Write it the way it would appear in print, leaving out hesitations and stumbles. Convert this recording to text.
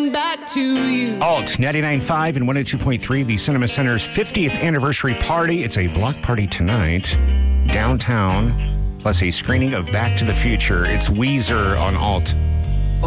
coming back to you. Alt 99.5 and 102.3, the Cinema Center's 50th anniversary party. It's a block party tonight, downtown, plus a screening of Back to the Future. It's Weezer on Alt